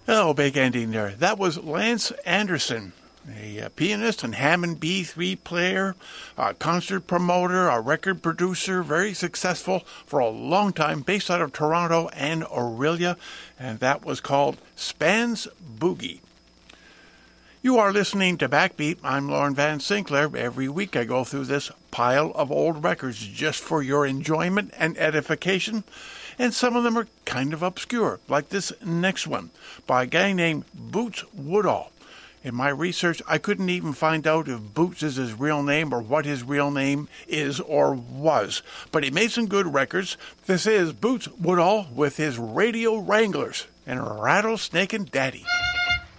Oh, big ending there. That was Lance Anderson, a pianist and Hammond B3 player, a concert promoter, a record producer, very successful for a long time, based out of Toronto and Orillia, and that was called Span's Boogie. You are listening to Backbeat. I'm Lauren Van Sinclair. Every week I go through this pile of old records just for your enjoyment and edification. And some of them are kind of obscure, like this next one by a guy named Boots Woodall. In my research, I couldn't even find out if Boots is his real name or what his real name is or was. But he made some good records. This is Boots Woodall with his Radio Wranglers and Rattlesnake and Daddy.